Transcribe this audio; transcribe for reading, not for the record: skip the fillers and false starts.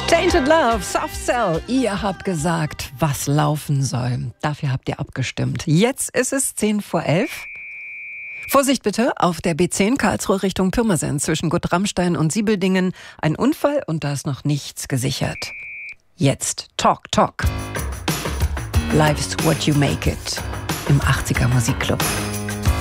Tainted Love, Soft Cell. Ihr habt gesagt, was laufen soll. Dafür habt ihr abgestimmt. Jetzt ist es 10 vor 11. Vorsicht bitte, auf der B10 Karlsruhe Richtung Pirmasens zwischen Gutramstein und Siebeldingen ein Unfall und da ist noch nichts gesichert. Jetzt Talk Talk. Life's what you make it im 80er Musikclub.